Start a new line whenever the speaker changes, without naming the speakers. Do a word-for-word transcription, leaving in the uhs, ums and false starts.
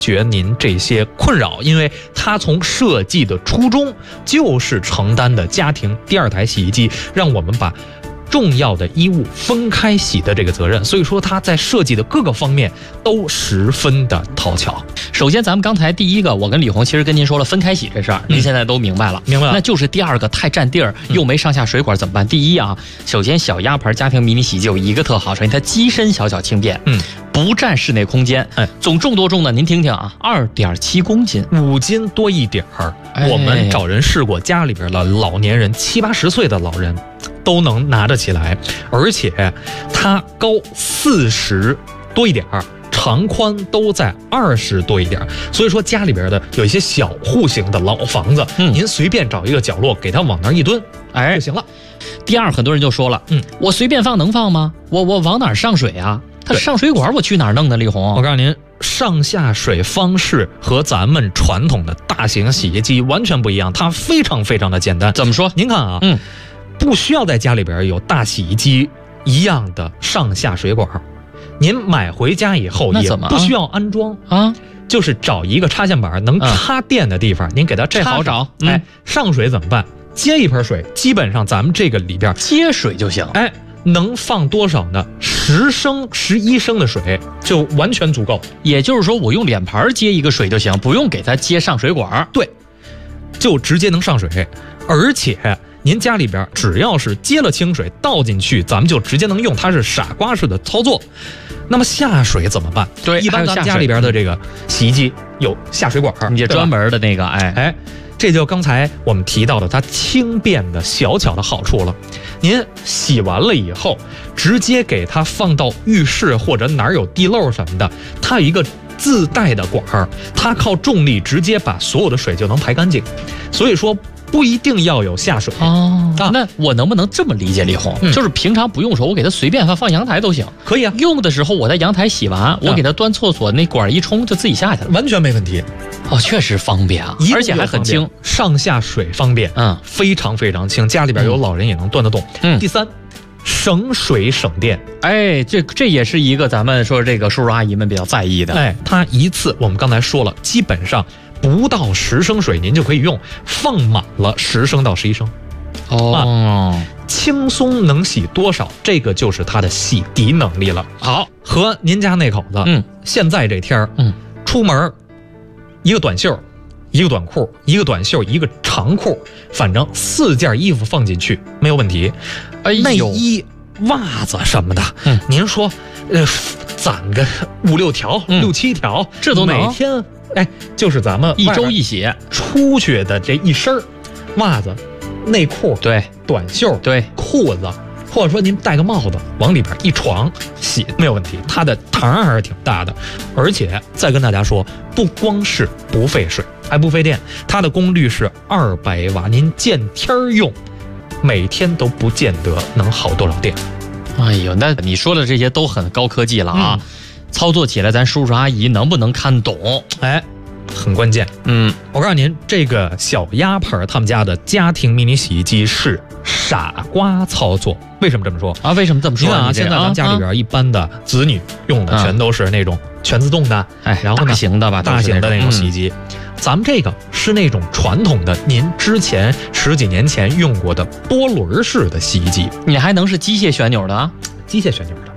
决您这些困扰，因为它从设计的初衷就是承担的家庭第二台洗衣机，让我们把重要的衣物分开洗的这个责任，所以说它在设计的各个方面都十分的讨巧。
首先，咱们刚才第一个，我跟李红其实跟您说了分开洗这事儿，您现在都明白了，
明白了。
那就是第二个太占地儿，又没上下水管怎么办？第一啊，首先小鸭牌家庭迷你洗衣机有一个特好，首先它机身小巧轻便，
嗯，
不占室内空间，
哎，
总重多重呢？您听听啊，二点七公斤，
五斤多一点儿。
哎
我们找人试过，家里边的老年人七八十岁的老人都能拿得起来，而且它高四十多一点儿。长宽都在二十多一点，所以说家里边的有一些小户型的老房子，嗯，您随便找一个角落给它往那儿一蹲，哎，就行了。
第二，很多人就说了，嗯，我随便放能放吗？我我往哪儿上水啊？它上水管我去哪儿弄呢？李红，
我告诉您，上下水方式和咱们传统的大型洗衣机完全不一样，它非常非常的简单。
怎么说？
您看啊，嗯，不需要在家里边有大洗衣机一样的上下水管。您买回家以后也不需要安装啊，就是找一个插线板能插电的地方，嗯、您给它插。
这好找。
嗯、哎，上水怎么办？接一盆水，基本上咱们这个里边
接水就行。
哎，能放多少呢？十升、十一升的水就完全足够。
也就是说，我用脸盘接一个水就行，不用给它接上水管。
对，就直接能上水，而且。您家里边只要是接了清水倒进去，咱们就直接能用，它是傻瓜式的操作。那么下水怎么办？
对，
一般咱们家里边的这个洗衣机有下水管，
你这专门的那个，哎
哎，这就刚才我们提到的它轻便的小巧的好处了。您洗完了以后，直接给它放到浴室或者哪儿有地漏什么的，它有一个自带的管儿，它靠重力直接把所有的水就能排干净。所以说。不一定要有下水
哦、啊，那我能不能这么理解，李红？嗯、就是平常不用手，我给它随便放放阳台都行。
可以啊，
用的时候我在阳台洗完，我给它端厕所那管一冲就自己下去了，
完全没问题。
哦，确实方便啊，而且还很轻，
上下水方便，嗯，非常非常轻。家里边有老人也能端得动。嗯，第三，省水省电。
哎，这这也是一个咱们说这个叔叔阿姨们比较在意的。
哎，它一次我们刚才说了，基本上。不到十升水您就可以用，放满了十升到十一升，
哦、啊，
轻松能洗多少？这个就是它的洗涤能力了。好，和您家那口子，嗯，现在这天儿，嗯，出门一个短袖，一个短裤，一个短袖，一个长裤，反正四件衣服放进去没有问题。
哎，
内衣、袜子什么的，嗯，您说，呃，攒个五六条、嗯、六七条，
这都
每天。哎，就是咱们
一周一洗
出去的这一身袜子、内裤、
对
短袖、
对
裤子，或者说您戴个帽子往里边一床洗没有问题。它的堂还是挺大的，而且再跟大家说，不光是不费水，还不费电，它的功率是二百瓦，您见天用，每天都不见得能耗多少电。
哎呦，那你说的这些都很高科技了啊。嗯，操作起来，咱叔叔阿姨能不能看懂？
哎，很关键。嗯，我告诉您，这个小鸭牌他们家的家庭迷你洗衣机是傻瓜操作。为什么这么说
啊？为什么这么说？
你看啊，现在咱们家里边一般的子女用的全都是那种全自动的，
哎，
然后
大型的吧，
大型的那种洗衣机。嗯、咱们这个是那种传统的，您之前十几年前用过的波轮式的洗衣机。
你还能是机械旋钮的啊？
机械旋钮的。